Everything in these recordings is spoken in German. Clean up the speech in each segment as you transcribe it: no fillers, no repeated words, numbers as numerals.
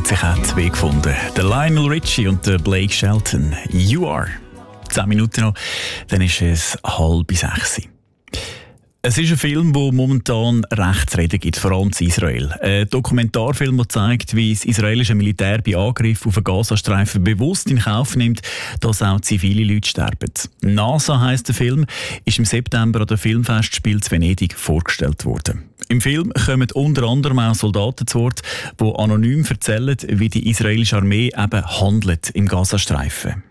haben sich auch zwei gefunden. Der Lionel Richie und der Blake Shelton. You Are. 10 Minuten noch, dann ist es 5:30. Es ist ein Film, der momentan Rechtsreden gibt, vor allem in Israel. Ein Dokumentarfilm, der zeigt, wie das israelische Militär bei Angriffen auf den Gazastreifen bewusst in Kauf nimmt, dass auch zivile Leute sterben. NASA heisst der Film, ist im September an der Filmfestspiel zu Venedig vorgestellt worden. Im Film kommen unter anderem auch Soldaten zu Wort, die anonym erzählen, wie die israelische Armee eben handelt im Gazastreifen.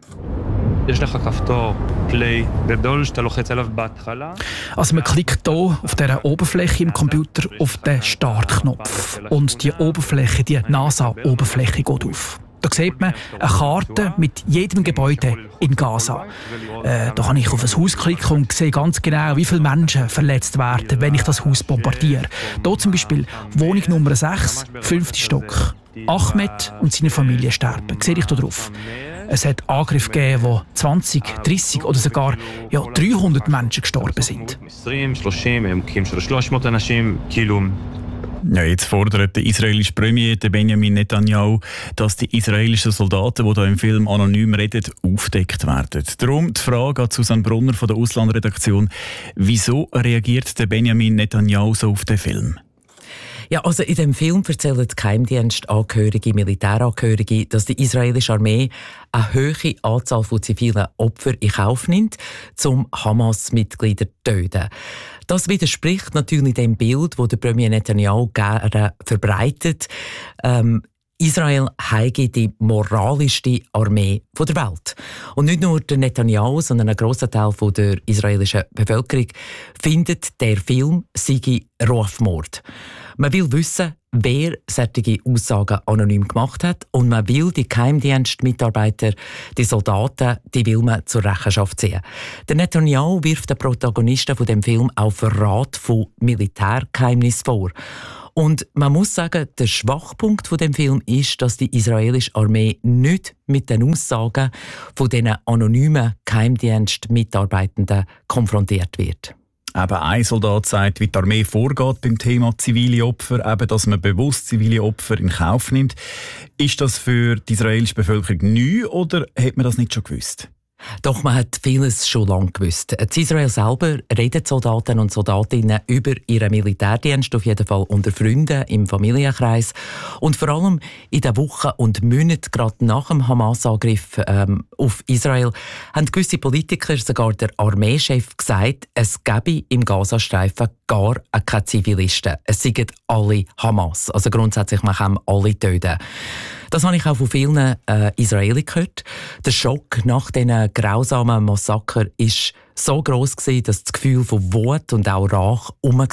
Also man klickt hier auf dieser Oberfläche im Computer auf den Startknopf und die Oberfläche, die NASA-Oberfläche geht auf. Da sieht man eine Karte mit jedem Gebäude in Gaza. Da kann ich auf ein Haus klicken und sehe ganz genau, wie viele Menschen verletzt werden, wenn ich das Haus bombardiere. Hier zum Beispiel Wohnung Nummer 6, 5. Stock. Ahmed und seine Familie sterben. Sehe ich hier drauf. Es hat Angriffe gegeben, wo 20, 30 oder sogar 300 Menschen gestorben sind. Ja, jetzt fordert der israelische Premier Benjamin Netanyahu, dass die israelischen Soldaten, die hier im Film anonym reden, aufgedeckt werden. Darum die Frage an Susanne Brunner von der Auslandredaktion: Wieso reagiert der Benjamin Netanyahu so auf den Film? Ja, also in dem Film erzählen Geheimdienstangehörige, Militärangehörige, dass die israelische Armee eine hohe Anzahl von zivilen Opfern in Kauf nimmt, um Hamas-Mitglieder zu töten. Das widerspricht natürlich dem Bild, das der Premier Netanyahu gerne verbreitet. Israel habe die moralischste Armee der Welt. Und nicht nur der Netanyahu, sondern ein grosser Teil der israelischen Bevölkerung findet, der Film sei Rufmord. Man will wissen, wer solche Aussagen anonym gemacht hat, und man will die Geheimdienstmitarbeiter, die Soldaten, die will man zur Rechenschaft ziehen. Der Netanyahu wirft den Protagonisten von dem Film auch Verrat von Militärgeheimnissen vor. Und man muss sagen, der Schwachpunkt von dem Film ist, dass die israelische Armee nicht mit den Aussagen von diesen anonymen Geheimdienstmitarbeitenden konfrontiert wird. Eben ein Soldat sagt, wie die Armee vorgeht beim Thema zivile Opfer, eben, dass man bewusst zivile Opfer in Kauf nimmt. Ist das für die israelische Bevölkerung neu oder hat man das nicht schon gewusst? Doch, man hat vieles schon lange gewusst. In Israel selber reden Soldaten und Soldatinnen über ihren Militärdienst, auf jeden Fall unter Freunden, im Familienkreis. Und vor allem in den Wochen und Monaten gerade nach dem Hamas-Angriff auf Israel haben gewisse Politiker, sogar der Armeechef, gesagt, es gebe im Gazastreifen gar keine Zivilisten. Es seien alle Hamas. Also grundsätzlich, man kann alle töten. Das habe ich auch von vielen Israelis gehört. Der Schock nach diesen grausamen Massaker war so gross, dass das Gefühl von Wut und auch Rache herum war.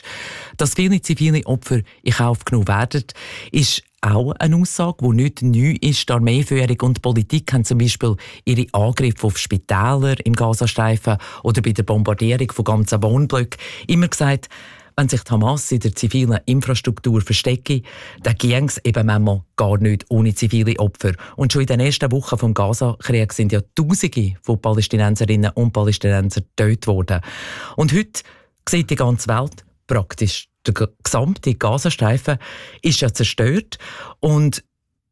Dass viele zivile Opfer in Kauf genommen werden, ist auch eine Aussage, die nicht neu ist. Die Armeeführung und die Politik haben zum Beispiel ihre Angriffe auf Spitäler im Gazastreifen oder bei der Bombardierung von ganzen Wohnblöcken immer gesagt, wenn sich die Hamas in der zivilen Infrastruktur verstecke, dann ginge es eben manchmal gar nicht ohne zivile Opfer. Und schon in den ersten Wochen des Gaza-Kriegs sind ja Tausende von Palästinenserinnen und Palästinensern getötet worden. Und heute sieht die ganze Welt, praktisch der gesamte Gazastreifen, ist ja zerstört. Und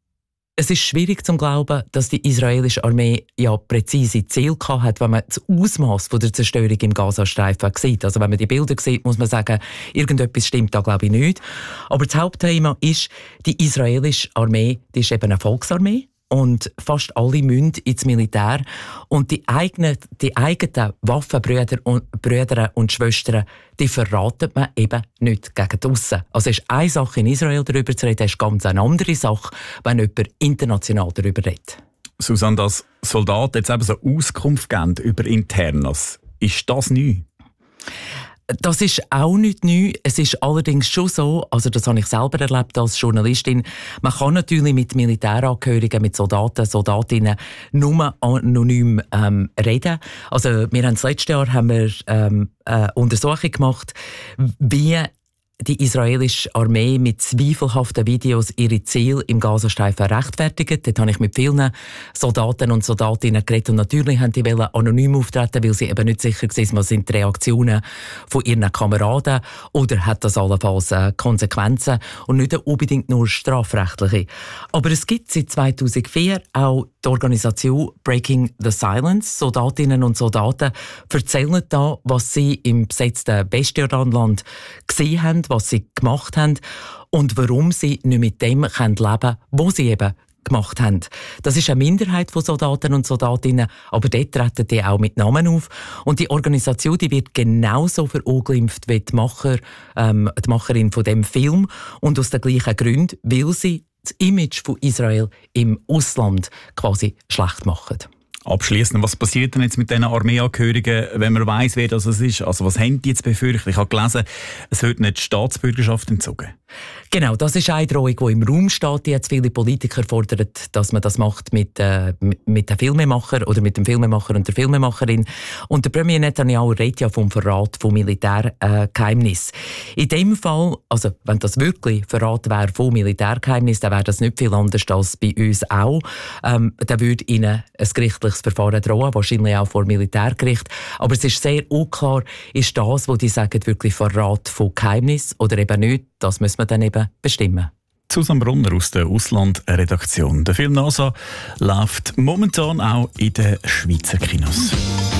es ist schwierig zu glauben, dass die israelische Armee ja präzise Ziele hatte, wenn man das Ausmaß der Zerstörung im Gazastreifen sieht. Also wenn man die Bilder sieht, muss man sagen, irgendetwas stimmt da, glaube ich, nicht. Aber das Hauptthema ist, die israelische Armee, die ist eben eine Volksarmee. Und fast alle müssen ins Militär. Und die eigenen Waffenbrüder und Schwestern, die verratet man eben nicht gegen die Aussen. Also es ist eine Sache, in Israel darüber zu reden, es ist ganz eine andere Sache, wenn jemand international darüber redet. Susanne, dass Soldaten jetzt eben so Auskunft geben über Internas, ist das neu? Das ist auch nicht neu. Es ist allerdings schon so, also das habe ich selber erlebt als Journalistin, man kann natürlich mit Militärangehörigen, mit Soldaten, Soldatinnen nur anonym reden. Also wir haben das letzte Jahr eine Untersuchung gemacht, wie die israelische Armee mit zweifelhaften Videos ihre Ziele im Gazastreifen rechtfertigt. Dort habe ich mit vielen Soldaten und Soldatinnen geredet und natürlich haben die anonym auftreten, weil sie eben nicht sicher waren, was sind die Reaktionen von ihren Kameraden oder hat das allenfalls Konsequenzen und nicht unbedingt nur strafrechtliche. Aber es gibt seit 2004 auch die Organisation Breaking the Silence. Soldatinnen und Soldaten erzählen da, was sie im besetzten Westjordanland gesehen haben, was sie gemacht haben und warum sie nicht mit dem leben können, was sie eben gemacht haben. Das ist eine Minderheit von Soldaten und Soldatinnen, aber dort treten die auch mit Namen auf. Und die Organisation, die wird genauso verunglimpft wie die Macherin von dem Film und aus den gleichen Gründen, weil sie das Image von Israel im Ausland quasi schlecht machen. Abschließend, was passiert denn jetzt mit diesen Armeeangehörigen, wenn man weiss, wer das ist? Also was haben die jetzt befürchtet? Ich habe gelesen, es wird nicht die Staatsbürgerschaft entzogen. Genau, das ist eine Drohung, die im Raum steht, die jetzt viele Politiker fordern, dass man das macht mit dem Filmemacher oder mit dem Filmemacher und der Filmemacherin. Und der Premier Netanyahu redet ja vom Verrat von Militärgeheimnissen. In dem Fall, also wenn das wirklich Verrat wäre von Militärgeheimnissen, dann wäre das nicht viel anders als bei uns auch. Dann würde ihnen ein gerichtliches Verfahren drohen, wahrscheinlich auch vor Militärgericht. Aber es ist sehr unklar, ist das, was die sagen, wirklich Verrat von Geheimnissen oder eben nicht. Das müssen wir dann eben bestimmen. Susanne Brunner aus der Auslandredaktion. Der Film «NASA» läuft momentan auch in den Schweizer Kinos.